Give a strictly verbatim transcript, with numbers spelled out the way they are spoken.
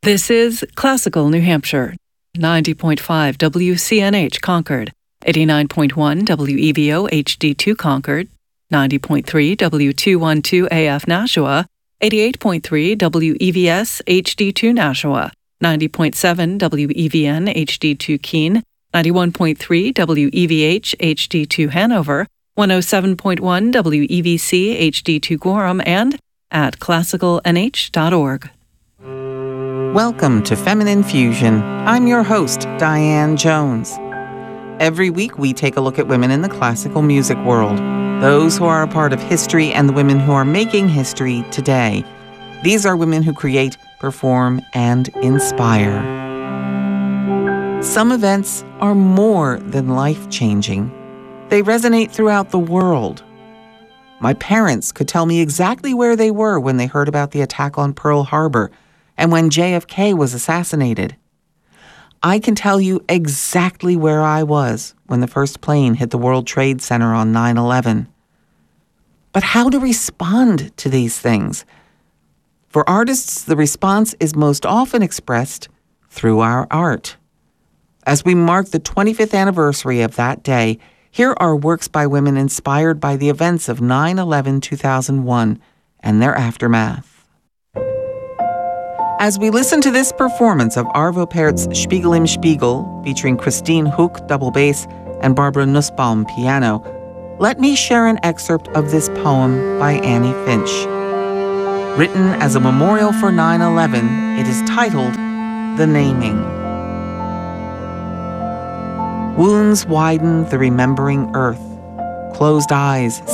This is Classical New Hampshire, ninety point five W C N H Concord, eighty-nine point one W E V O H D two Concord, ninety point three W two twelve A F Nashua, eighty-eight point three W E V S H D two Nashua, ninety point seven W E V N H D two Keene, ninety-one point three W E V H H D two Hanover, one oh seven point one W E V C H D two Gorham, and at classical n h dot org. Welcome to Feminine Fusion. I'm your host, Diane Jones. Every week we take a look at women in the classical music world, those who are a part of history and the women who are making history today. These are women who create, perform, and inspire. Some events are more than life-changing. They resonate throughout the world. My parents could tell me exactly where they were when they heard about the attack on Pearl Harbor and when J F K was assassinated. I can tell you exactly where I was when the first plane hit the World Trade Center on nine eleven. But how to respond to these things? For artists, the response is most often expressed through our art. As we mark the twenty-fifth anniversary of that day, here are works by women inspired by the events of nine eleven two thousand one and their aftermath. As we listen to this performance of Arvo Pärt's Spiegel im Spiegel, featuring Christine Huck, double bass, and Barbara Nussbaum, piano, let me share an excerpt of this poem by Annie Finch. Written as a memorial for nine eleven, it is titled The Naming. Wounds widen the remembering earth. Closed eyes